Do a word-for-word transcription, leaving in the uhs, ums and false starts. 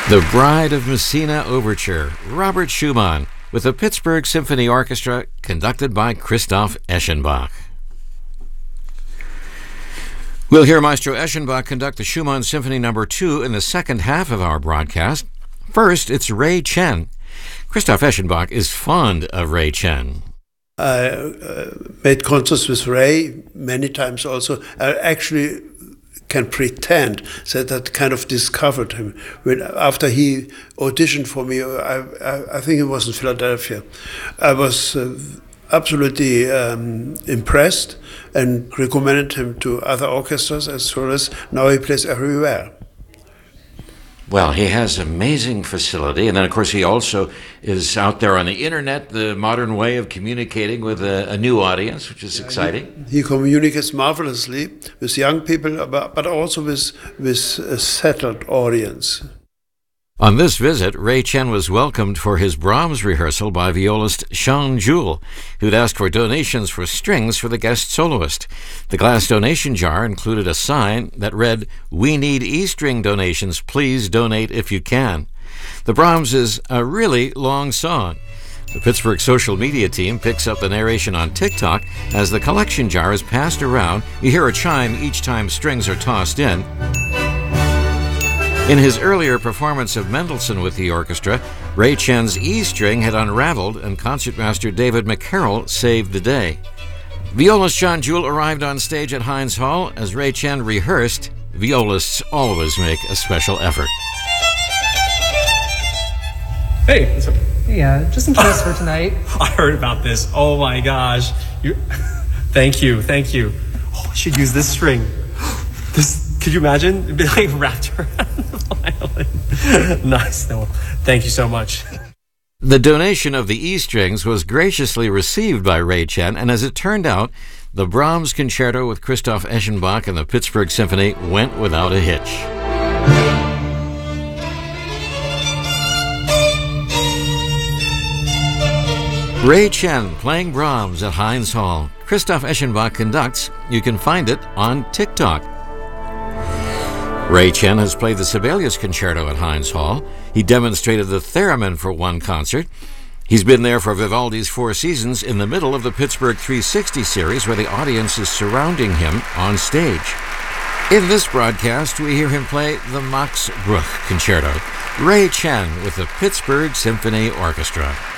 The Bride of Messina Overture, Robert Schumann, with the Pittsburgh Symphony Orchestra, conducted by Christoph Eschenbach. We'll hear Maestro Eschenbach conduct the Schumann Symphony Number two in the second half of our broadcast. First, it's Ray Chen. Christoph Eschenbach is fond of Ray Chen. I uh, made concerts with Ray many times also. I actually can pretend that I kind of discovered him. When, after he auditioned for me, I, I, I think it was in Philadelphia, I was uh, absolutely um, impressed and recommended him to other orchestras as well as now he plays everywhere. Well, he has amazing facility, and then, of course, he also is out there on the internet, the modern way of communicating with a, a new audience, which is yeah, exciting. He, he communicates marvelously with young people, but, but also with, with a settled audience. On this visit, Ray Chen was welcomed for his Brahms rehearsal by violist Sean Jewell, who'd asked for donations for strings for the guest soloist. The glass donation jar included a sign that read, "We need E-string donations. Please donate if you can." The Brahms is a really long song. The Pittsburgh social media team picks up the narration on TikTok. As the collection jar is passed around, you hear a chime each time strings are tossed in. In his earlier performance of Mendelssohn with the orchestra, Ray Chen's E-string had unraveled and concertmaster David McCarroll saved the day. Violist Sean Jewell arrived on stage at Heinz Hall as Ray Chen rehearsed. Violists always make a special effort. Hey, what's up? Hey, uh, just in case for tonight. I heard about this. Oh my gosh. You, thank you, thank you. Oh, I should use this string. This. Could you imagine? It'd be like wrapped around the violin. Nice. No, thank you so much. The donation of the E-strings was graciously received by Ray Chen, and as it turned out, the Brahms Concerto with Christoph Eschenbach and the Pittsburgh Symphony went without a hitch. Ray Chen playing Brahms at Heinz Hall. Christoph Eschenbach conducts. You can find it on TikTok. Ray Chen has played the Sibelius Concerto at Heinz Hall. He demonstrated the theremin for one concert. He's been there for Vivaldi's Four Seasons in the middle of the Pittsburgh three sixty series, where the audience is surrounding him on stage. In this broadcast, we hear him play the Max Bruch Concerto. Ray Chen with the Pittsburgh Symphony Orchestra.